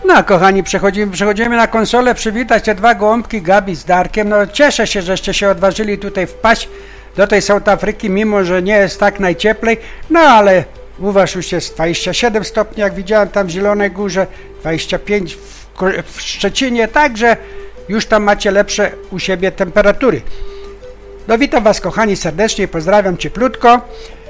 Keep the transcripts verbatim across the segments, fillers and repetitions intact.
No kochani, przechodzimy, przechodzimy na konsolę, przywitać te dwa gołąbki, Gabi z Darkiem. No cieszę się, żeście się odważyli tutaj wpaść do tej South Afryki, mimo że nie jest tak najcieplej, no ale u was już jest dwadzieścia siedem stopni, jak widziałem tam w Zielonej Górze, dwadzieścia pięć w, w Szczecinie, także już tam macie lepsze u siebie temperatury. No witam was kochani serdecznie, pozdrawiam cieplutko,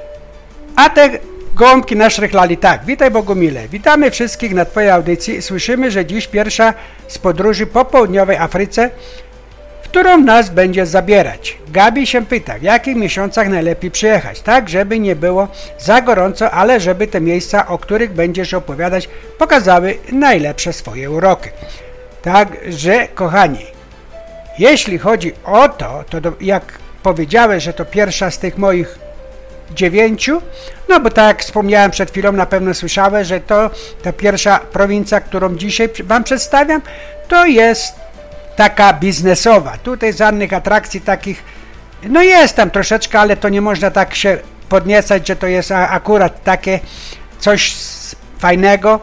a te gołąbki naszrychlali tak. Witaj Bogumile, witamy wszystkich na twojej audycji. Słyszymy, że dziś pierwsza z podróży po południowej Afryce, w którą nas będzie zabierać. Gabi się pyta, w jakich miesiącach najlepiej przyjechać, tak żeby nie było za gorąco, ale żeby te miejsca, o których będziesz opowiadać, pokazały najlepsze swoje uroki. Także kochani, jeśli chodzi o to, to do, jak powiedziałeś, że to pierwsza z tych moich dziewięciu, no bo tak jak wspomniałem przed chwilą, na pewno słyszałeś, że to ta pierwsza prowincja, którą dzisiaj wam przedstawiam, to jest taka biznesowa. Tutaj żadnych atrakcji takich, no jest tam troszeczkę, ale to nie można tak się podniecać, że to jest akurat takie coś fajnego.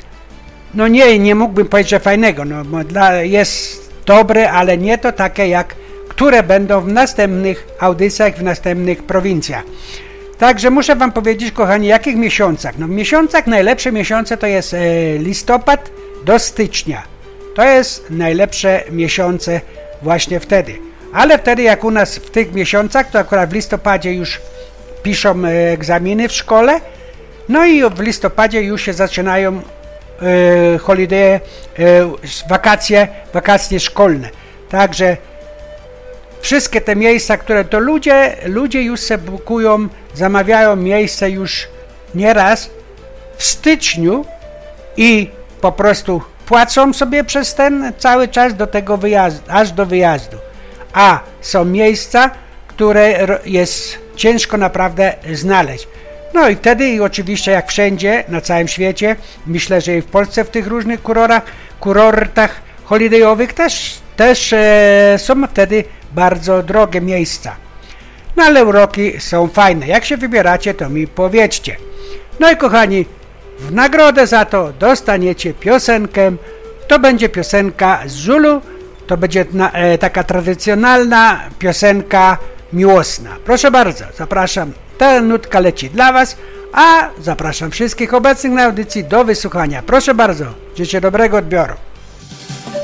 No nie, nie mógłbym powiedzieć, że fajnego, no bo dla, jest dobre, ale nie to takie jak, które będą w następnych audycjach, w następnych prowincjach. Także muszę wam powiedzieć, kochani, jakich miesiącach. No w miesiącach najlepsze miesiące to jest e, listopad do stycznia. To jest najlepsze miesiące właśnie wtedy. Ale wtedy jak u nas w tych miesiącach, to akurat w listopadzie już piszą e, egzaminy w szkole. No i w listopadzie już się zaczynają e, holiday, e, wakacje, wakacje szkolne. Także wszystkie te miejsca, które to ludzie, ludzie już se bukują, zamawiają miejsce już nieraz w styczniu i po prostu płacą sobie przez ten cały czas do tego wyjazdu, aż do wyjazdu. A są miejsca, które jest ciężko naprawdę znaleźć. No i wtedy i oczywiście jak wszędzie na całym świecie, myślę, że i w Polsce w tych różnych kurorach, kurortach holidayowych też, też e, są wtedy bardzo drogie miejsca. No ale uroki są fajne. Jak się wybieracie, to mi powiedzcie. No i kochani, w nagrodę za to dostaniecie piosenkę. To będzie piosenka z Zulu. To będzie na, e, taka tradycjonalna piosenka miłosna. Proszę bardzo, zapraszam. Ta nutka leci dla was, a zapraszam wszystkich obecnych na audycji do wysłuchania. Proszę bardzo, życzę dobrego odbioru.